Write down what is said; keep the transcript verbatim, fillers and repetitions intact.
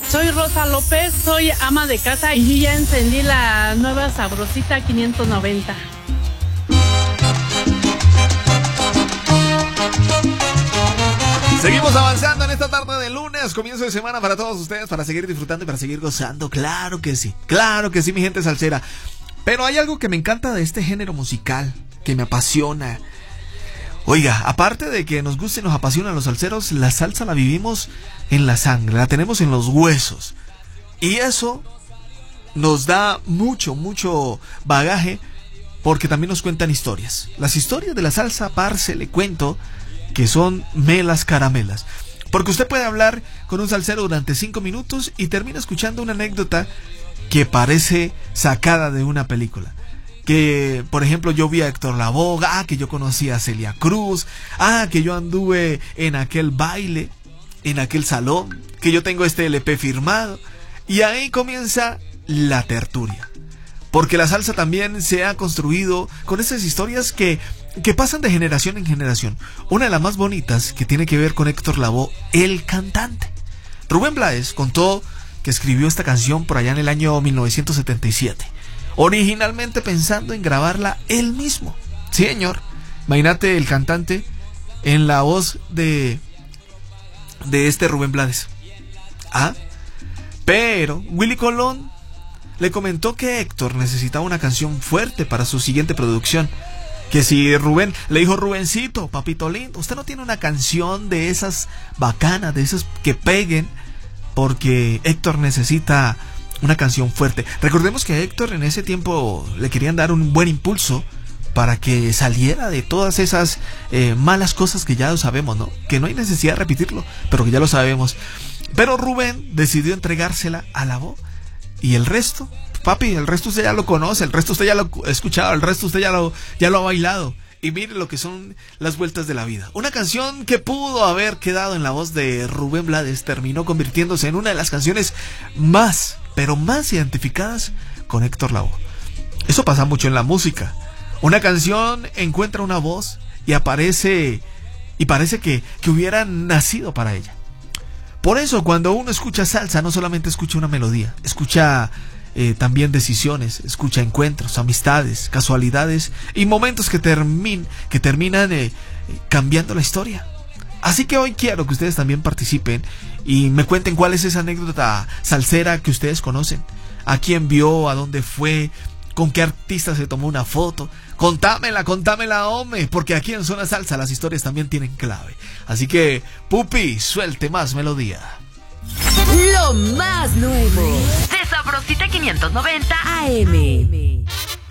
Soy Rosa López, soy ama de casa y ya encendí la nueva Sabrosita quinientos noventa. Seguimos avanzando en esta tarde de lunes, comienzo de semana para todos ustedes, para seguir disfrutando y para seguir gozando. Claro que sí, claro que sí, mi gente salsera. Pero hay algo que me encanta de este género musical, que me apasiona. Oiga, aparte de que nos guste y nos apasiona a los salseros, la salsa la vivimos en la sangre, la tenemos en los huesos. Y eso nos da mucho, mucho bagaje, porque también nos cuentan historias. Las historias de la salsa, parce, le cuento que son melas caramelas. Porque usted puede hablar con un salsero durante cinco minutos y termina escuchando una anécdota que parece sacada de una película. Que, por ejemplo, yo vi a Héctor Lavoe, ah, que yo conocí a Celia Cruz, ah, que yo anduve en aquel baile, en aquel salón, que yo tengo este L P firmado. Y ahí comienza la tertulia. Porque la salsa también se ha construido con esas historias que, que pasan de generación en generación. Una de las más bonitas que tiene que ver con Héctor Lavoe, el cantante. Rubén Blades contó que escribió esta canción por allá en el año mil novecientos setenta y siete. Originalmente pensando en grabarla él mismo. Sí, señor. Imagínate el cantante en la voz de, de este Rubén Blades. Ah, pero Willy Colón le comentó que Héctor necesitaba una canción fuerte para su siguiente producción. Que si Rubén, le dijo Rubencito, papito lindo, usted no tiene una canción de esas bacanas, de esas que peguen, porque Héctor necesita una canción fuerte. Recordemos que a Héctor en ese tiempo le querían dar un buen impulso para que saliera de todas esas eh, malas cosas que ya lo sabemos, ¿no? Que no hay necesidad de repetirlo, pero que ya lo sabemos. Pero Rubén decidió entregársela a Lavoe. Y el resto, papi, el resto usted ya lo conoce, el resto usted ya lo ha escuchado, el resto usted ya lo, ya lo ha bailado. Y mire lo que son las vueltas de la vida. Una canción que pudo haber quedado en la voz de Rubén Blades terminó convirtiéndose en una de las canciones más, pero más identificadas con Héctor Lavoe. Eso pasa mucho en la música. Una canción encuentra una voz y aparece, y parece que, que hubiera nacido para ella. Por eso cuando uno escucha salsa no solamente escucha una melodía, escucha eh, también decisiones, escucha encuentros, amistades, casualidades y momentos que, termin, que terminan eh, cambiando la historia. Así que hoy quiero que ustedes también participen y me cuenten cuál es esa anécdota salsera que ustedes conocen. ¿A quién vio? ¿A dónde fue? ¿Con qué artista se tomó una foto? Contámela, contámela, hombre, porque aquí en Zona Salsa las historias también tienen clave. Así que, Pupi, suelte más melodía. Lo más nuevo de Sabrosita quinientos noventa A M.